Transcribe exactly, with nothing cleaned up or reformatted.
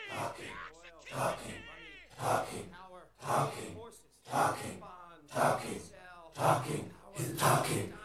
talking, oil, talking, money, talking, power, talking, horses, talking, bonds, talking, sell, talking, power, he's talking.